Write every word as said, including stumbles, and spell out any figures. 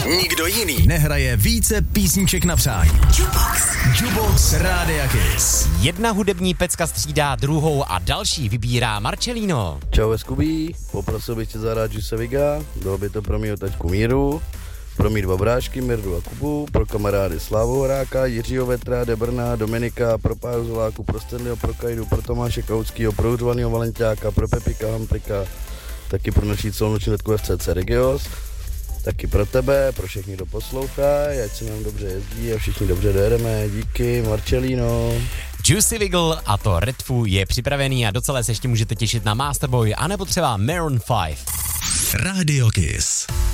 Nikdo jiný nehraje více písniček na přání. Jukebox. Jukebox Rádia Kiss. Jedna hudební pecka střídá druhou a další vybírá Marcelino. Čau, Skubí, poprosil bych tě zahrát Juice Viga, bylo by to pro mýho taťku Míru, pro mý dva brášky Mirdu a Kubu, pro kamarády Slávu Horáka, Jiřího Vetra, Debrna, Dominika, pro pár Zoláku, pro Stanleyho, pro Kajdu, pro Tomáše Kauckýho, pro Hřvanýho Valenťáka, pro Pepika Hamplika, taky pro naší celonoční letku F C C Regios, taky pro tebe, pro všechny, kdo poslouchají, ať se nám dobře jezdí a všichni dobře dojedeme, díky, Marcelino. Juicy Wiggle a to Red Foo je připravený a docela se ještě můžete těšit na Masterboy anebo třeba Maroon five. Radio Kiss.